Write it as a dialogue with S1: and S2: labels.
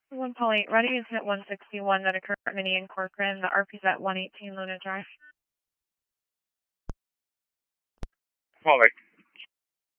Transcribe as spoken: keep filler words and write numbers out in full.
S1: One Paul eight, ready incident one sixty-one that occurred at Mini and Corcoran. The R P's at one eighteen Luna Drive.
S2: Paul eight.